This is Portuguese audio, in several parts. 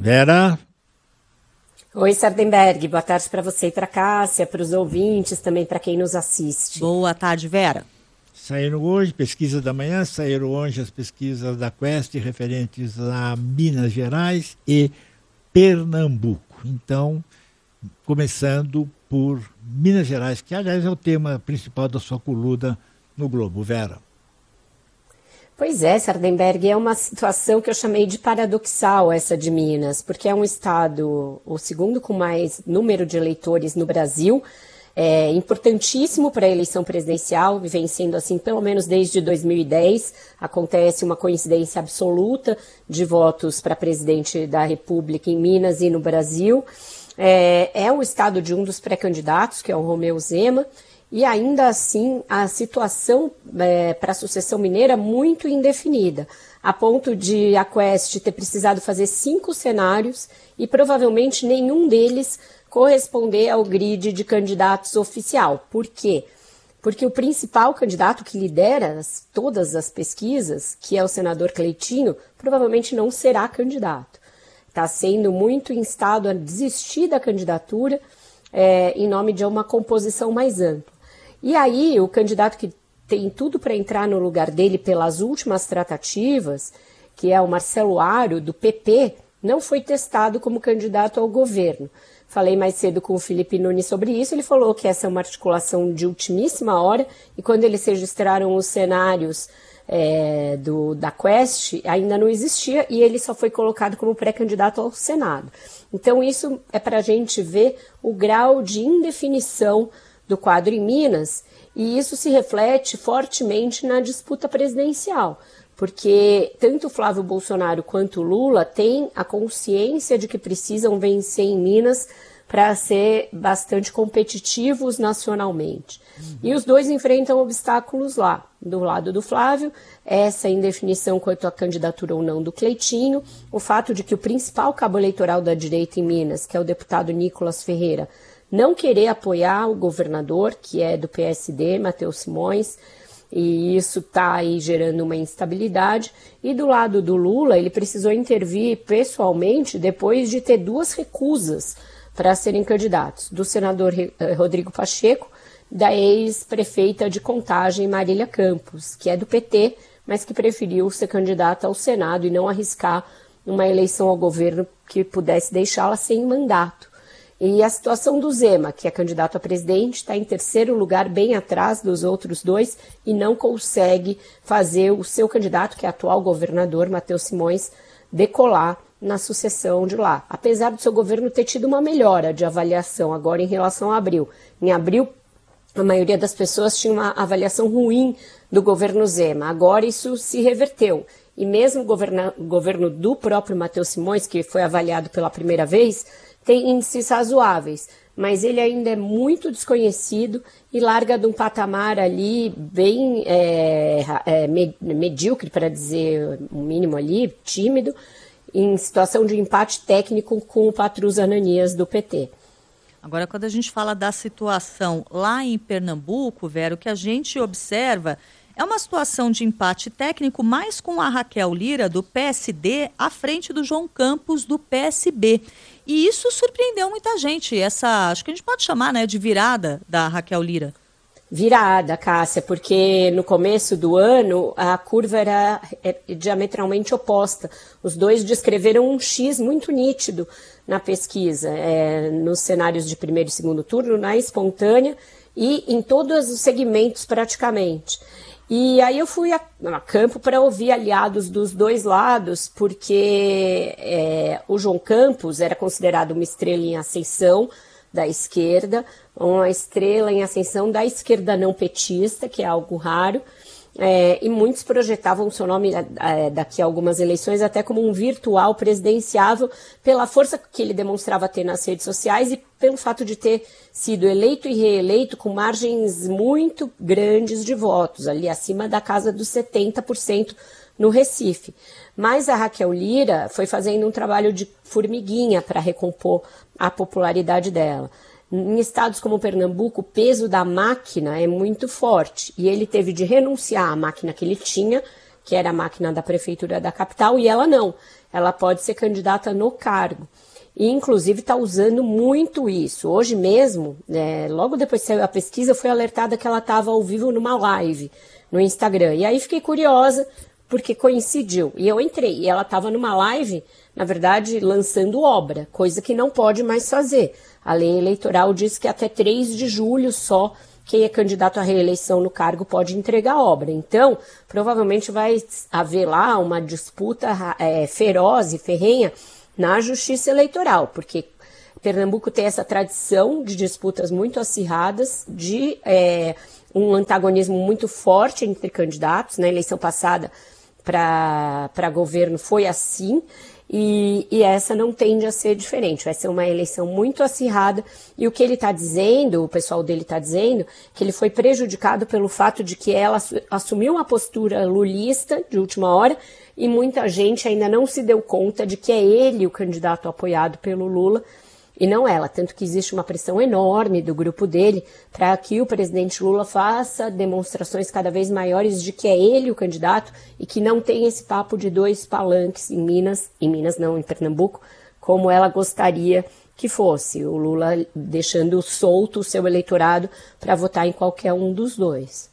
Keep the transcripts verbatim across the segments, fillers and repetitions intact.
Vera? Oi, Sardenberg. Boa tarde para você e para a Cássia, para os ouvintes, também para quem nos assiste. Boa tarde, Vera. Saíram hoje, pesquisa da manhã, saíram hoje as pesquisas da Quest referentes a Minas Gerais e Pernambuco. Então, começando por Minas Gerais, que aliás é o tema principal da sua coluna no Globo. Vera. Pois é, Sardenberg, é uma situação que eu chamei de paradoxal essa de Minas, porque é um estado, o segundo com mais número de eleitores no Brasil, é importantíssimo para a eleição presidencial, vem sendo assim pelo menos desde dois mil e dez, acontece uma coincidência absoluta de votos para presidente da República em Minas e no Brasil. É, é o estado de um dos pré-candidatos, que é o Romeu Zema, e ainda assim a situação é, para a sucessão mineira é muito indefinida, a ponto de a Quest ter precisado fazer cinco cenários e provavelmente nenhum deles corresponder ao grid de candidatos oficial. Por quê? Porque o principal candidato que lidera as, todas as pesquisas, que é o senador Cleitinho, provavelmente não será candidato. Está sendo muito instado a desistir da candidatura é, em nome de uma composição mais ampla. E aí, o candidato que tem tudo para entrar no lugar dele pelas últimas tratativas, que é o Marcelo Aro, do P P, não foi testado como candidato ao governo. Falei mais cedo com o Felipe Nunes sobre isso, ele falou que essa é uma articulação de ultimíssima hora, e quando eles registraram os cenários é, do, da Quest, ainda não existia, e ele só foi colocado como pré-candidato ao Senado. Então isso é para a gente ver o grau de indefinição do quadro em Minas, e isso se reflete fortemente na disputa presidencial, porque tanto Flávio Bolsonaro quanto Lula têm a consciência de que precisam vencer em Minas para ser bastante competitivos nacionalmente. Uhum. E os dois enfrentam obstáculos lá. Do lado do Flávio, essa indefinição quanto à candidatura ou não do Cleitinho, o fato de que o principal cabo eleitoral da direita em Minas, que é o deputado Nicolas Ferreira, não querer apoiar o governador, que é do P S D, Matheus Simões, e isso está aí gerando uma instabilidade. E do lado do Lula, ele precisou intervir pessoalmente depois de ter duas recusas para serem candidatos, do senador Rodrigo Pacheco, da ex-prefeita de Contagem, Marília Campos, que é do P T, mas que preferiu ser candidata ao Senado e não arriscar uma eleição ao governo que pudesse deixá-la sem mandato. E a situação do Zema, que é candidato a presidente, está em terceiro lugar, bem atrás dos outros dois, e não consegue fazer o seu candidato, que é atual governador, Matheus Simões, decolar na sucessão de lá. Apesar do seu governo ter tido uma melhora de avaliação agora em relação a abril. Em abril, a maioria das pessoas tinha uma avaliação ruim do governo Zema. Agora isso se reverteu. E mesmo o governo, o governo do próprio Matheus Simões, que foi avaliado pela primeira vez, tem índices razoáveis, mas ele ainda é muito desconhecido e larga de um patamar ali bem é, é, medíocre, para dizer o mínimo ali, tímido, em situação de empate técnico com o Patrus Ananias do P T. Agora, quando a gente fala da situação lá em Pernambuco, Vera, o que a gente observa é uma situação de empate técnico, mais com a Raquel Lira, do P S D, à frente do João Campos, do P S B. E isso surpreendeu muita gente, essa, acho que a gente pode chamar, né, de virada da Raquel Lira. Virada, Cássia, porque no começo do ano a curva era diametralmente oposta. Os dois descreveram um X muito nítido na pesquisa, é, nos cenários de primeiro e segundo turno, na espontânea e em todos os segmentos praticamente. E aí eu fui a, a campo para ouvir aliados dos dois lados, porque é, o João Campos era considerado uma estrela em ascensão da esquerda, uma estrela em ascensão da esquerda não petista, que é algo raro, é, e muitos projetavam o seu nome é, daqui a algumas eleições até como um virtual presidenciável pela força que ele demonstrava ter nas redes sociais e pelo fato de ter sido eleito e reeleito com margens muito grandes de votos, ali acima da casa dos setenta por cento no Recife. Mas a Raquel Lira foi fazendo um trabalho de formiguinha para recompor a popularidade dela. Em estados como Pernambuco, o peso da máquina é muito forte e ele teve de renunciar à máquina que ele tinha, que era a máquina da prefeitura da capital, e ela não. ela pode ser candidata no cargo. E, inclusive, está usando muito isso. Hoje mesmo, é, logo depois que saiu a pesquisa, foi alertada que ela estava ao vivo numa live no Instagram. E aí fiquei curiosa, porque coincidiu. E eu entrei, e ela estava numa live, na verdade, lançando obra, coisa que não pode mais fazer. A lei eleitoral diz que até três de julho só quem é candidato à reeleição no cargo pode entregar obra. Então, provavelmente vai haver lá uma disputa é, feroz e ferrenha na justiça eleitoral, porque Pernambuco tem essa tradição de disputas muito acirradas, de é, um antagonismo muito forte entre candidatos. Na eleição passada para governo foi assim, e, e essa não tende a ser diferente. Vai ser uma eleição muito acirrada, e o que ele está dizendo, o pessoal dele está dizendo, que ele foi prejudicado pelo fato de que ela assumiu uma postura lulista de última hora, e muita gente ainda não se deu conta de que é ele o candidato apoiado pelo Lula e não ela. Tanto que existe uma pressão enorme do grupo dele para que o presidente Lula faça demonstrações cada vez maiores de que é ele o candidato e que não tem esse papo de dois palanques em Minas, em Minas não, em Pernambuco, como ela gostaria que fosse. O Lula deixando solto o seu eleitorado para votar em qualquer um dos dois.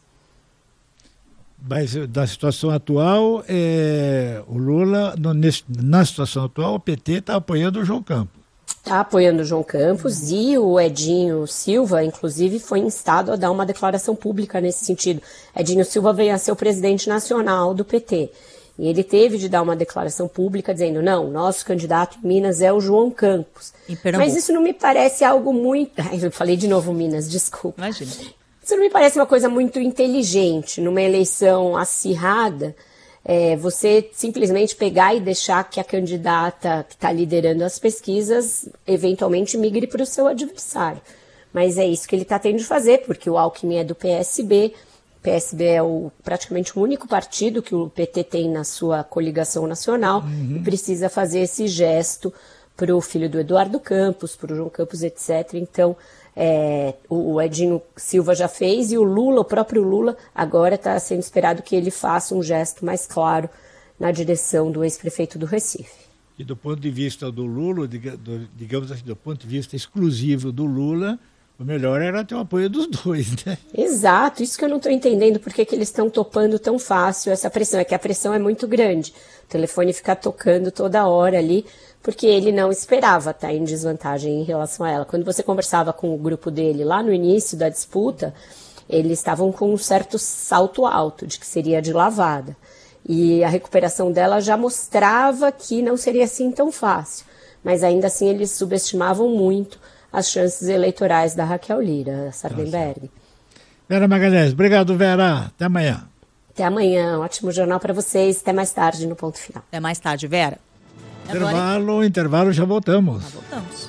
Mas na situação atual, é, o Lula, no, nesse, na situação atual, o P T está apoiando o João Campos. Está apoiando o João Campos e o Edinho Silva, inclusive, foi instado a dar uma declaração pública nesse sentido. Edinho Silva veio a ser o presidente nacional do P T. E ele teve de dar uma declaração pública dizendo, não, nosso candidato em Minas é o João Campos. Mas isso não me parece algo muito... Ai, eu falei de novo Minas, desculpa. Imagina. Isso não me parece uma coisa muito inteligente, numa eleição acirrada, é, você simplesmente pegar e deixar que a candidata que está liderando as pesquisas eventualmente migre para o seu adversário. Mas é isso que ele está tendo de fazer, porque o Alckmin é do P S B, o P S B é o, praticamente o único partido que o P T tem na sua coligação nacional, uhum. E precisa fazer esse gesto para o filho do Eduardo Campos, para o João Campos, etcétera. Então... É, o Edinho Silva já fez e o Lula, o próprio Lula, agora está sendo esperado que ele faça um gesto mais claro na direção do ex-prefeito do Recife. E do ponto de vista do Lula, digamos assim, do ponto de vista exclusivo do Lula, o melhor era ter o apoio dos dois, né? Exato, isso que eu não estou entendendo, porque que eles estão topando tão fácil essa pressão, é que a pressão é muito grande, o telefone fica tocando toda hora ali, porque ele não esperava estar em desvantagem em relação a ela. Quando você conversava com o grupo dele lá no início da disputa, eles estavam com um certo salto alto, de que seria de lavada. E a recuperação dela já mostrava que não seria assim tão fácil. Mas ainda assim eles subestimavam muito as chances eleitorais da Raquel Lira, Sardenberg. Vera Magalhães, obrigado, Vera. Até amanhã. Até amanhã, um ótimo jornal para vocês. Até mais tarde no Ponto Final. Até mais tarde, Vera. Intervalo, Agora... intervalo, já voltamos. Já voltamos.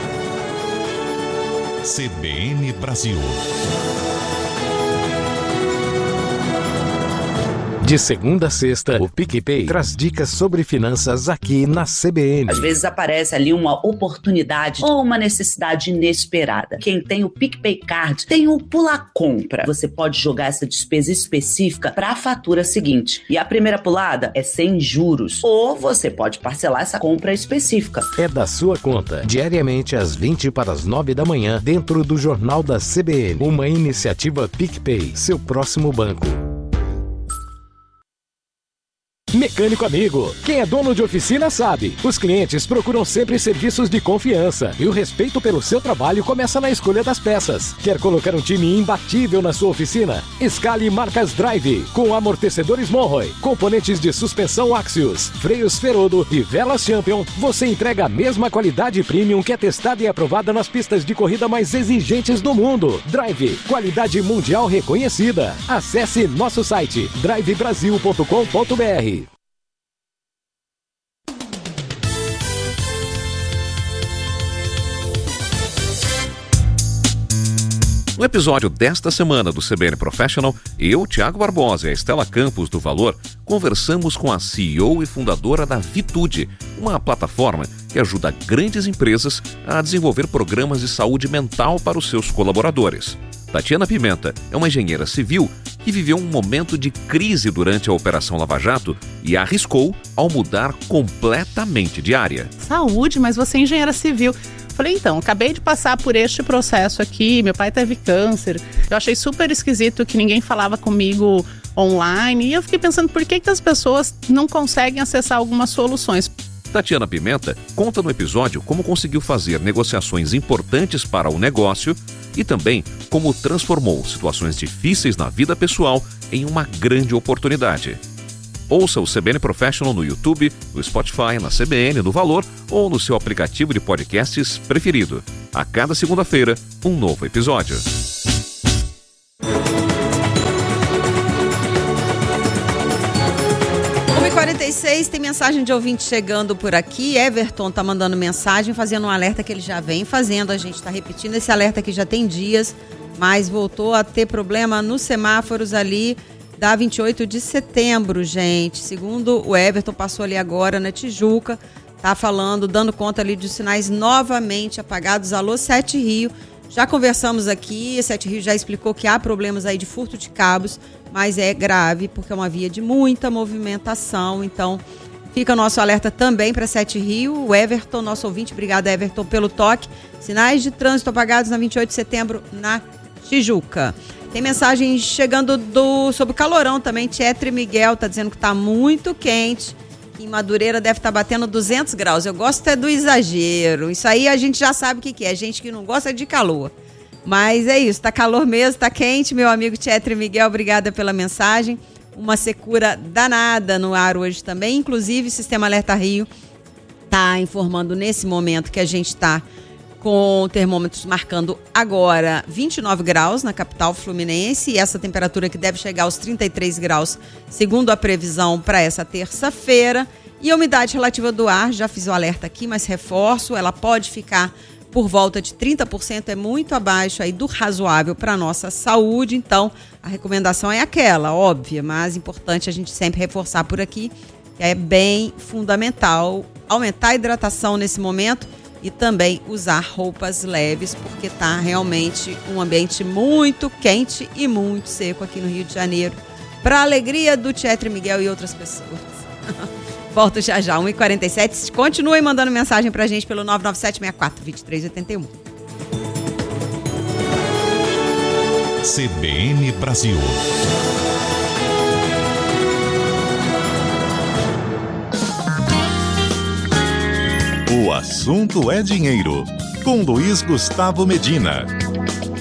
C B N Brasil. De segunda a sexta, o PicPay traz dicas sobre finanças aqui na C B N. Às vezes aparece ali uma oportunidade ou uma necessidade inesperada. Quem tem o PicPay Card tem o Pula Compra. Você pode jogar essa despesa específica para a fatura seguinte. E a primeira pulada é sem juros. Ou você pode parcelar essa compra específica. É da sua conta, diariamente às vinte para as nove da manhã, dentro do Jornal da C B N. Uma iniciativa PicPay, seu próximo banco. Mecânico amigo, quem é dono de oficina sabe, os clientes procuram sempre serviços de confiança e o respeito pelo seu trabalho começa na escolha das peças. Quer colocar um time imbatível na sua oficina? Escale marcas Drive, com amortecedores Monroe, componentes de suspensão Axios, freios Ferodo e velas Champion, você entrega a mesma qualidade premium que é testada e aprovada nas pistas de corrida mais exigentes do mundo. Drive, qualidade mundial reconhecida. Acesse nosso site drive brasil ponto com ponto br. No episódio desta semana do C B N Professional, eu, Tiago Barbosa e a Estela Campos do Valor, conversamos com a C E O e fundadora da Vitude, uma plataforma que ajuda grandes empresas a desenvolver programas de saúde mental para os seus colaboradores. Tatiana Pimenta é uma engenheira civil que viveu um momento de crise durante a Operação Lava Jato e arriscou ao mudar completamente de área. Saúde, mas você é engenheira civil. Falei, então, acabei de passar por este processo aqui, meu pai teve câncer. Eu achei super esquisito que ninguém falava comigo online. E eu fiquei pensando, por que, que as pessoas não conseguem acessar algumas soluções? Tatiana Pimenta conta no episódio como conseguiu fazer negociações importantes para o negócio e também como transformou situações difíceis na vida pessoal em uma grande oportunidade. Ouça o C B N Professional no YouTube, no Spotify, na C B N, no Valor ou no seu aplicativo de podcasts preferido. A cada segunda-feira, um novo episódio. uma e quarenta e seis, tem mensagem de ouvinte chegando por aqui. Everton tá mandando mensagem, fazendo um alerta que ele já vem fazendo. A gente tá repetindo esse alerta que já tem dias, mas voltou a ter problema nos semáforos ali da vinte e oito de setembro, gente. Segundo o Everton, passou ali agora na Tijuca, tá falando, dando conta ali dos sinais novamente apagados. Alô, Sete Rio. Já conversamos aqui, Sete Rio já explicou que há problemas aí de furto de cabos, mas é grave porque é uma via de muita movimentação. Então, fica o nosso alerta também para Sete Rio. O Everton, nosso ouvinte, obrigado, Everton, pelo toque. Sinais de trânsito apagados na vinte e oito de setembro na Tijuca. Tem mensagem chegando do, sobre o calorão também. Tietre Miguel tá dizendo que tá muito quente. Em Madureira deve estar tá batendo duzentos graus. Eu gosto é do exagero. Isso aí a gente já sabe o que, que é. Gente que não gosta de calor. Mas é isso, tá calor mesmo, tá quente. Meu amigo Tietre Miguel, obrigada pela mensagem. Uma secura danada no ar hoje também. Inclusive, o Sistema Alerta Rio tá informando nesse momento que a gente tá com termômetros marcando agora vinte e nove graus na capital fluminense, e essa temperatura que deve chegar aos trinta e três graus, segundo a previsão para essa terça-feira. E a umidade relativa do ar, já fiz o alerta aqui, mas reforço, ela pode ficar por volta de trinta por cento, é muito abaixo aí do razoável para a nossa saúde. Então, a recomendação é aquela, óbvia, mas importante a gente sempre reforçar por aqui, que é bem fundamental aumentar a hidratação nesse momento e também usar roupas leves, porque está realmente um ambiente muito quente e muito seco aqui no Rio de Janeiro, para a alegria do Tietre Miguel e outras pessoas. Volto já já, uma e quarenta e sete. Continuem mandando mensagem para a gente pelo nove nove sete, seis quatro, dois três oito um. C B N Brasil. O assunto é dinheiro, com Luiz Gustavo Medina.